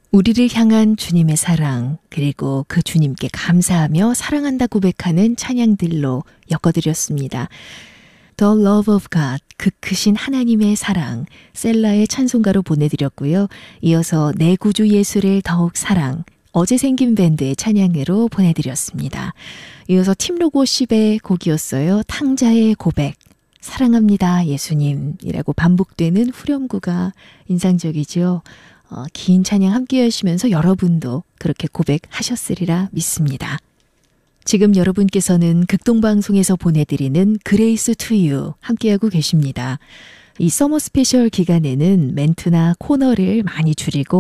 우리를 향한 주님의 사랑, 그리고 그 주님께 감사하며 사랑한다 고백하는 찬양들로 엮어드렸습니다. The Love of God, 그 크신 하나님의 사랑, 셀라의 찬송가로 보내드렸고요. 이어서 내 구주 예수를 더욱 사랑, 어제 생긴 밴드의 찬양으로 보내드렸습니다. 이어서 팀로고십의 곡이었어요. 탕자의 고백, 사랑합니다 예수님이라고 반복되는 후렴구가 인상적이죠. 긴 찬양 함께 하시면서 여러분도 그렇게 고백하셨으리라 믿습니다. 지금 여러분께서는 극동방송에서 보내드리는 그레이스 투 유 함께하고 계십니다. 이 서머 스페셜 기간에는 멘트나 코너를 많이 줄이고